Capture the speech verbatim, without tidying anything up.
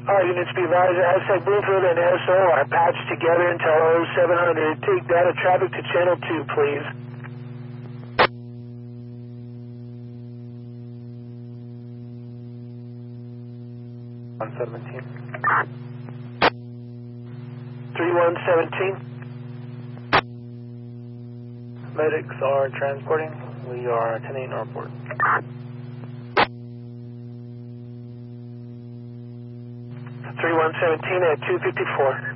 All units be advised, Aztec Bloomfield and S O are patched together until oh seven hundred. Take data traffic to channel two, please. one seventeen. three one seventeen. Medics are transporting. We are attending our report. three one seventeen at two fifty-four.